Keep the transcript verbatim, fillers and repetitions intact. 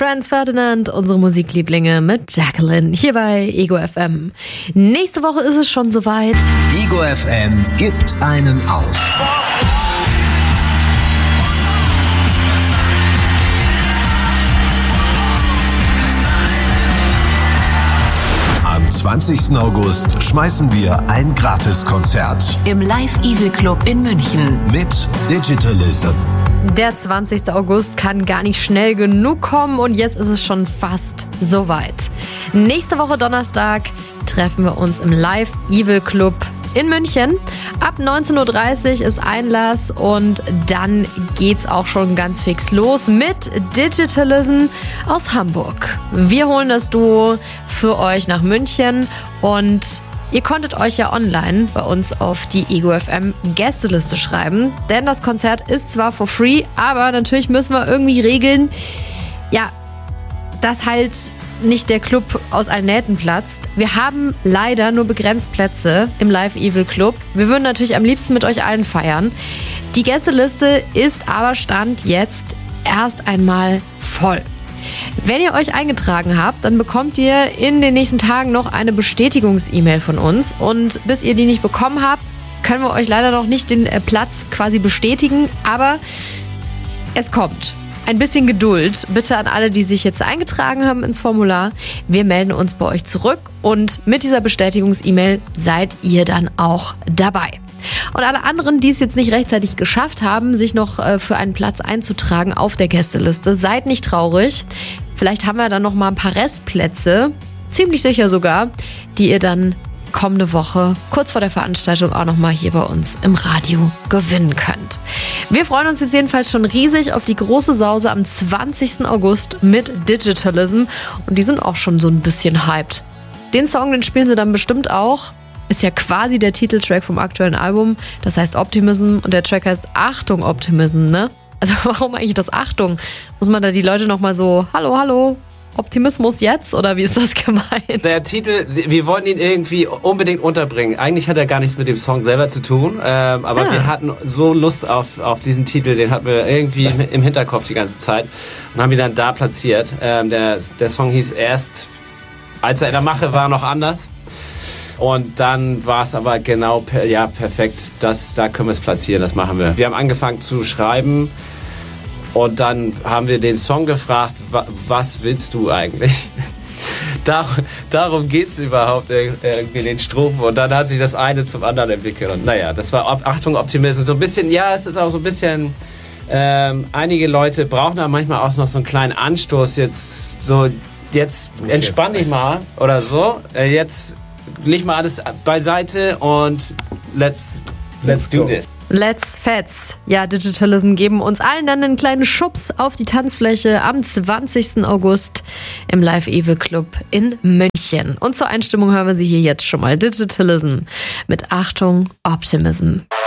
Franz Ferdinand, unsere Musiklieblinge mit Jacqueline hier bei Ego F M. Nächste Woche ist es schon soweit. Ego F M gibt einen auf. Am zwanzigsten August schmeißen wir ein Gratiskonzert im Live Evil Club in München mit Digitalism. Der zwanzigsten August kann gar nicht schnell genug kommen und jetzt ist es schon fast soweit. Nächste Woche Donnerstag treffen wir uns im Live Evil Club in München. Ab neunzehn Uhr dreißig ist Einlass und dann geht's auch schon ganz fix los mit Digitalism aus Hamburg. Wir holen das Duo für euch nach München und ihr konntet euch ja online bei uns auf die Ego F M Gästeliste schreiben, denn das Konzert ist zwar for free, aber natürlich müssen wir irgendwie regeln, ja, dass halt nicht der Club aus allen Nähten platzt. Wir haben leider nur begrenzt Plätze im Live Evil Club. Wir würden natürlich am liebsten mit euch allen feiern. Die Gästeliste ist aber Stand jetzt erst einmal voll. Wenn ihr euch eingetragen habt, dann bekommt ihr in den nächsten Tagen noch eine Bestätigungs-E-Mail von uns. Und bis ihr die nicht bekommen habt, können wir euch leider noch nicht den Platz quasi bestätigen. Aber es kommt. Ein bisschen Geduld, bitte an alle, die sich jetzt eingetragen haben ins Formular. Wir melden uns bei euch zurück und mit dieser Bestätigungs-E-Mail seid ihr dann auch dabei. Und alle anderen, die es jetzt nicht rechtzeitig geschafft haben, sich noch für einen Platz einzutragen auf der Gästeliste, seid nicht traurig. Vielleicht haben wir dann noch mal ein paar Restplätze, ziemlich sicher sogar, die ihr dann kommende Woche kurz vor der Veranstaltung auch noch mal hier bei uns im Radio gewinnen könnt. Wir freuen uns jetzt jedenfalls schon riesig auf die große Sause am zwanzigsten August mit Digitalism und die sind auch schon so ein bisschen hyped. Den Song, den spielen sie dann bestimmt auch. Ist ja quasi der Titeltrack vom aktuellen Album. Das heißt Optimism und der Track heißt Achtung Optimism, ne? Also warum eigentlich das Achtung? Muss man da die Leute nochmal so, hallo, hallo, Optimismus jetzt? Oder wie ist das gemeint? Der Titel, wir wollten ihn irgendwie unbedingt unterbringen. Eigentlich hat er gar nichts mit dem Song selber zu tun, ähm, aber ah. wir hatten so Lust auf, auf diesen Titel, den hatten wir irgendwie im Hinterkopf die ganze Zeit und haben ihn dann da platziert. Ähm, der, der Song hieß erst, als er in der Mache war, noch anders. Und dann war es aber genau, per, ja, perfekt, das, da können wir es platzieren, das machen wir. Wir haben angefangen zu schreiben und dann haben wir den Song gefragt, wa, was willst du eigentlich? Dar, darum geht es überhaupt irgendwie in den Strophen und dann hat sich das eine zum anderen entwickelt. Und naja, das war Achtung Optimismus, so ein bisschen, ja, es ist auch so ein bisschen, ähm, einige Leute brauchen da manchmal auch noch so einen kleinen Anstoß, jetzt so, jetzt entspann dich mal oder so, äh, jetzt leg mal alles beiseite und let's, let's do this. Let's Fets. Ja, Digitalism geben uns allen dann einen kleinen Schubs auf die Tanzfläche am zwanzigsten August im Live Evil Club in München. Und zur Einstimmung hören wir sie hier jetzt schon mal. Digitalism mit Achtung Optimism.